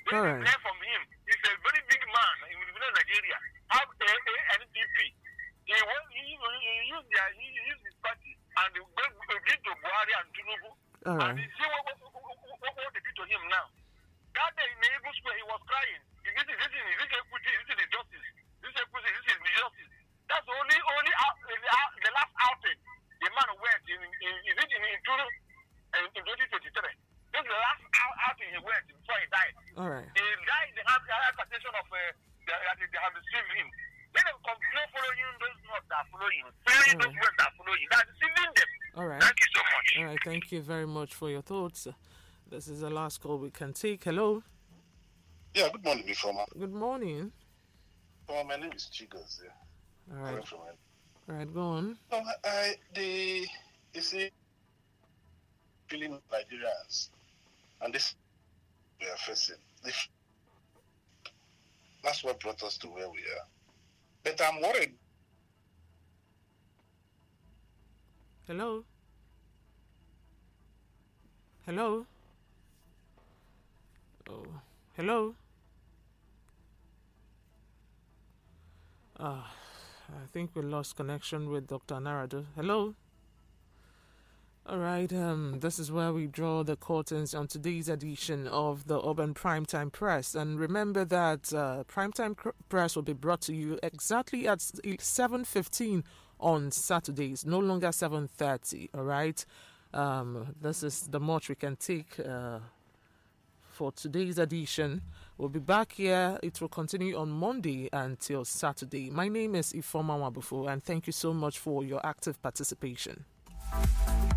When you hear from him, he's a very big man in Nigeria. Have NPP. He used his party and they agreed to Buhari and Tinubu. And you see what they did to him now. That day in the Igbo Square, he was crying. This is equity, this is the justice. This is equity, this is the justice. That's only the last outing the man went in 2023. This is the last outing he went before he died. All right. He died, they have attention of they have deceived him. Let them continue following those that are following. Following those words that are following. They are deceiving them. All right. Thank you so much. All right. Thank you very much for your thoughts. This is the last call we can take. Hello. Yeah, good morning, Ifoma. Good morning. My name is Chigos. All right. All right, go on. No, you see, feeling Nigerians, and this we are facing. That's what brought us to where we are. But I'm worried. Hello? Hello? Oh, hello? I think we lost connection with Dr. Narado. Hello? All right, this is where we draw the curtains on today's edition of the Urban Primetime Press. And remember that Primetime Press will be brought to you exactly at 7:15 on Saturdays, no longer 7:30, all right? This is the much we can take for today's edition. We'll be back here. It will continue on Monday until Saturday. My name is Ifoma Wabufu, and thank you so much for your active participation.